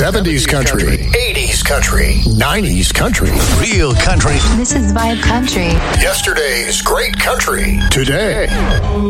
70s country, 80s country, 90s country, real country. This is Vibe Country. Yesterday's great country, today.